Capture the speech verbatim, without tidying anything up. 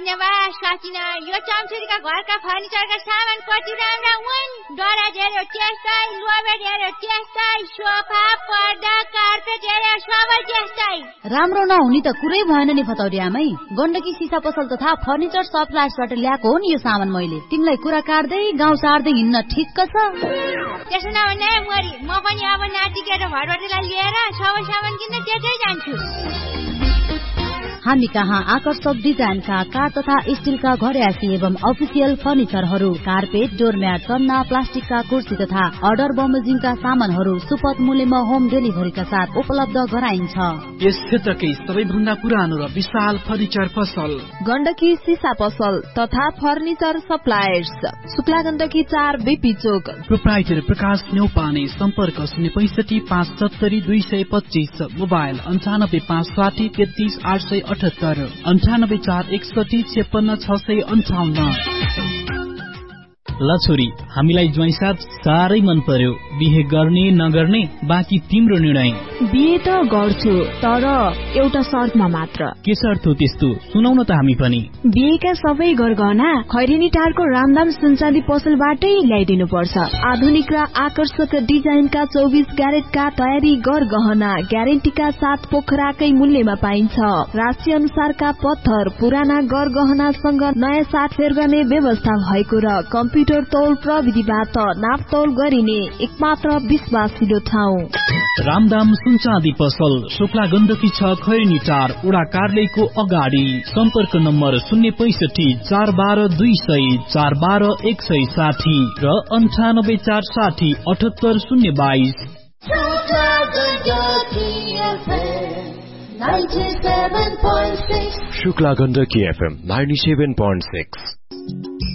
धन्यवाद सचिना। यो चम्चुरीका घरका फर्निचरका सामान कति राम्रा हुन्। डरा हेर्यो त्यस्तै, लोबेट हेर्यो त्यस्तै, सोफा पर्दा कार्पेट हेर्यो सबै त्यस्तै। राम्रो नहुने त कुरै भएन नि फतौरियामै। गण्डकी सिसा पसल तथा फर्निचर सप्लायर्सबाट ल्याएको हो नि यो सामान मैले। तिमीलाई कुरा काट्दै गाउँ सार्दै हिँड्न ठिक्क छ। त्यसो नभन्दा मरी म पनि अब नातिकेर भरबटेलाई लिएर सबै सामान किन्न त्यतै जान्छु। हामी कहाँ आकर्षक डिजाइनका काठ तथा स्टिलका घरयासी एवं अफिसियल फर्निचरहरू, कार्पेट, डोरम्याट, सन्ना, प्लास्टिकका कुर्सी तथा अर्डर बमोजिङका सामानहरू सुपथ मूल्यमा होम डेलिभरीका साथ उपलब्ध गराइन्छ। यस क्षेत्रकै सबैभन्दा पुरानो र विशाल फर्निचर पसल गण्डकी सिसा पसल तथा फर्निचर सप्लायर्स, शुक्ला गण्डकी चार बीपी चोक। प्रोप्राइटर प्रकाश न्यौपाने। सम्पर्क शून्य पैसठी पाँच सत्तरी दुई सय पच्चीस। मोबाइल अन्ठानब्बे पाँच साठी तेत्तीस आठ सय अठहत्तर, अन्ठानब्बे चार एकसठी छेपन्न छ सय अन्ठाउन्न। ल छोरी, हामीलाई ज्वाइँसाथ साह्रै मन पर्यो। बिहे गर्ने नगर्ने बाँकी तिम्रो निर्णय। बिहे त गर्छु, तर एउटा शर्तमा मात्र। के शर्त हो त्यस्तो? सुनाउन त हामी पनि। बिहेका सबै गरगहना खैरेनी टारको रामदाम सुनचाँदी पसलबाटै ल्याइदिनु पर्छ। आधुनिक र आकर्षक डिजाइनका चौबिस क्यारेटका तयारी गरगहना ग्यारेन्टीका साथ पोखराकै मूल्यमा पाइन्छ। राशि अनुसारका पत्थर, पुराना गरगहनासँग नयाँ साटफेर गर्ने व्यवस्था भएको र कम्प्युटर तौल प्रविधिबाट नापतौल गरिने एकमात्र विश्वासिलो ठाउँ रामदाम सुनचाँदी पसल, शुक्ला गण्डकी छ, खैरेनी टार, वडा कार्यालयको अगाडि। सम्पर्क नम्बर शून्य पैसठी चार बाह्र दुई सय चार बाह्र एक सय साठी र अन्ठानब्बे चार साठी अठहत्तर शून्य बाइस। Shukla Gandaki FM ninety seven point six.